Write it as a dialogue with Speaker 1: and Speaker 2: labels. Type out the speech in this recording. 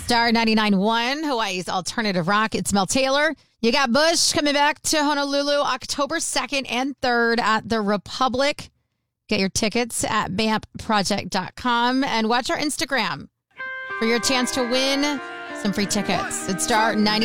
Speaker 1: Star 99.1, Hawaii's alternative rock. It's Mel Taylor. You got Bush coming back to Honolulu October 2nd and 3rd at the Republic. Get your tickets at BAMPproject.com and watch our Instagram for your chance to win some free tickets. It's Star 99.